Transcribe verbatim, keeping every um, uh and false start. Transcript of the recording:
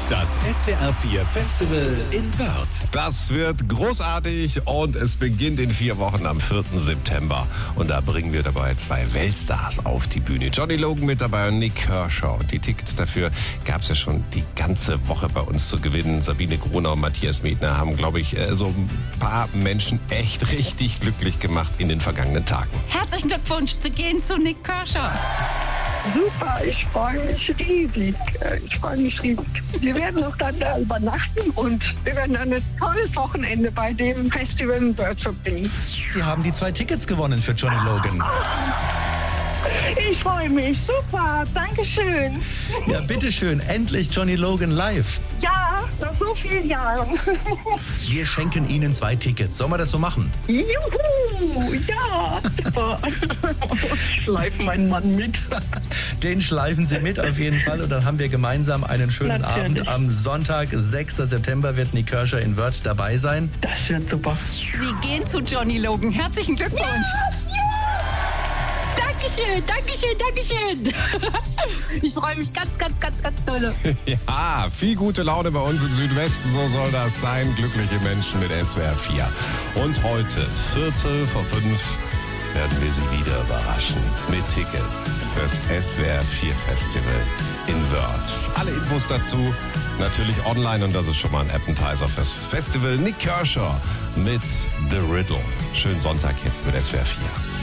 Das S W R vier Festival in Wörth. Das wird großartig und es beginnt in vier Wochen am vierten September. Und da bringen wir dabei zwei Weltstars auf die Bühne. Johnny Logan mit dabei und Nik Kershaw. Und die Tickets dafür gab es ja schon die ganze Woche bei uns zu gewinnen. Sabine Gruner und Matthias Medner haben, glaube ich, so ein paar Menschen echt richtig glücklich gemacht in den vergangenen Tagen. Herzlichen Glückwunsch zu gehen zu Nik Kershaw. Super, ich freue mich riesig. Ich freue mich riesig. Wir werden auch dann da übernachten und wir werden dann ein tolles Wochenende bei dem Festival in Wörth verbringen. Sie haben die zwei Tickets gewonnen für Johnny Logan. Ich freue mich. Super, danke schön. Ja, bitteschön. Endlich Johnny Logan live. Ja, nach so vielen Jahren. Wir schenken Ihnen zwei Tickets. Sollen wir das so machen? Juhu, ja, super. Ich schleife meinen Mann mit. Den schleifen Sie mit auf jeden Fall. Und dann haben wir gemeinsam einen schönen Natürlich. Abend. Am Sonntag, sechsten September, wird Nik Kershaw in Wörth dabei sein. Das wird super. Sie gehen zu Johnny Logan. Herzlichen Glückwunsch. Dankeschön, Dankeschön, Dankeschön. Ich freue mich ganz, ganz, ganz, ganz doll. Ja, viel gute Laune bei uns im Südwesten, so soll das sein. Glückliche Menschen mit S W R vier. Und heute, Viertel vor fünf, werden wir Sie wieder überraschen mit Tickets fürs S W R vier Festival in Wörth. Alle Infos dazu natürlich online und das ist schon mal ein Appetizer fürs Festival. Nik Kershaw mit The Riddle. Schönen Sonntag jetzt mit S W R vier.